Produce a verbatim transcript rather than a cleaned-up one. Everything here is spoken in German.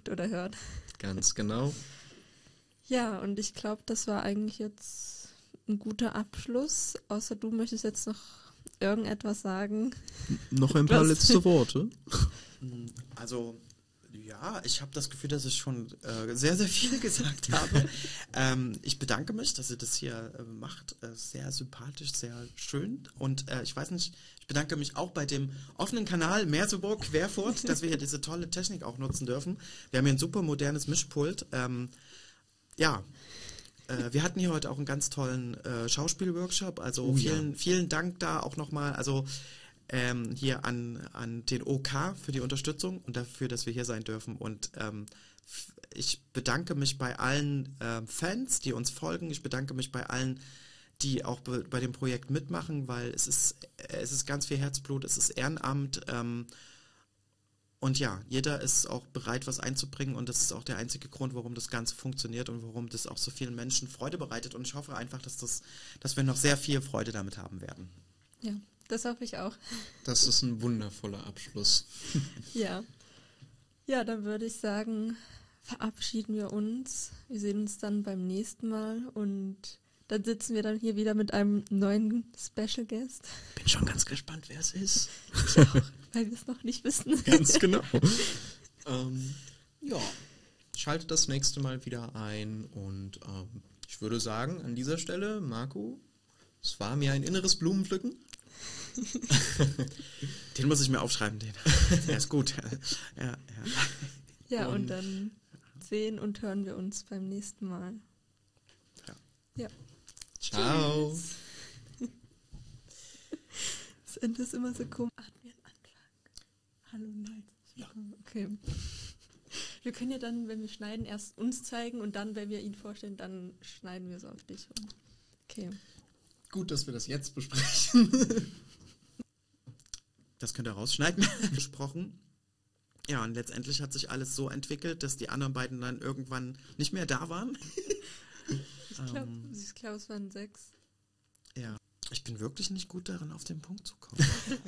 guckt oder hört. Ganz genau. Ja, und ich glaube, das war eigentlich jetzt ein guter Abschluss. Außer du möchtest jetzt noch irgendetwas sagen. Noch ein paar Was? letzte Worte. Also, ja, ich habe das Gefühl, dass ich schon äh, sehr, sehr viel gesagt habe. ähm, ich bedanke mich, dass ihr das hier äh, macht. Äh, sehr sympathisch, sehr schön. Und äh, ich weiß nicht, ich bedanke mich auch bei dem offenen Kanal Merseburg Querfurt, dass wir hier diese tolle Technik auch nutzen dürfen. Wir haben hier ein super modernes Mischpult. Ähm, ja, äh, wir hatten hier heute auch einen ganz tollen äh, Schauspielworkshop. Also Oh, vielen, ja. vielen Dank da auch nochmal. Also ähm, hier an, an den O K für die Unterstützung und dafür, dass wir hier sein dürfen. Und ähm, f- ich bedanke mich bei allen ähm, Fans, die uns folgen. Ich bedanke mich bei allen, die auch be bei dem Projekt mitmachen, weil es ist, äh, es ist ganz viel Herzblut, es ist Ehrenamt. Ähm, und ja, jeder ist auch bereit, was einzubringen und das ist auch der einzige Grund, warum das Ganze funktioniert und warum das auch so vielen Menschen Freude bereitet. Und ich hoffe einfach, dass, das, dass wir noch sehr viel Freude damit haben werden. Ja, das hoffe ich auch. Das ist ein wundervoller Abschluss. Ja. Ja, dann würde ich sagen, verabschieden wir uns. Wir sehen uns dann beim nächsten Mal und dann sitzen wir dann hier wieder mit einem neuen Special Guest, Bin schon ganz gespannt, wer es ist. weil wir es noch nicht wissen. Ganz genau. ähm, ja, schaltet das nächste Mal wieder ein und ähm, ich würde sagen, an dieser Stelle, Marco, es war mir ein inneres Blumenpflücken. Den muss ich mir aufschreiben, den. Der ist gut. Ja, ja. Ja, und Und- dann sehen und hören wir uns beim nächsten Mal. Ja. Ja. Ciao. Das Ende ist immer so komisch. Hatten wir einen Anfang? Hallo Leute. Ja. Okay. Wir können ja dann, wenn wir schneiden, erst uns zeigen und dann, wenn wir ihn vorstellen, dann schneiden wir so auf dich rum. Okay. Gut, dass wir das jetzt besprechen. Das könnt ihr rausschneiden. Gesprochen. Ja, und letztendlich hat sich alles so entwickelt, dass die anderen beiden dann irgendwann nicht mehr da waren. Ich glaube, Ähm. ich glaube, es waren sechs. Ja. Ich bin wirklich nicht gut darin, auf den Punkt zu kommen.